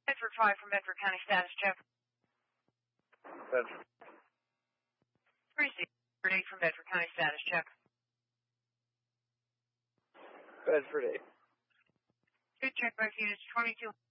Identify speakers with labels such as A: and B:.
A: Bedford 5 from Bedford County status check.
B: Bedford.
A: 3 from Bedford County status check.
B: Bedford 8.
A: Good check by units 22.